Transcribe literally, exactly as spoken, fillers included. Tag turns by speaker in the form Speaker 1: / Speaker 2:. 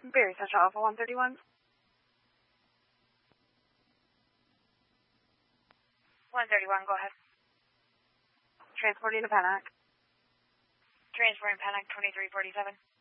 Speaker 1: Berry Central Alpha one thirty-one.
Speaker 2: one thirty-one, go ahead.
Speaker 1: Transporting to Panac.
Speaker 2: Transporting Panac twenty-three forty-seven.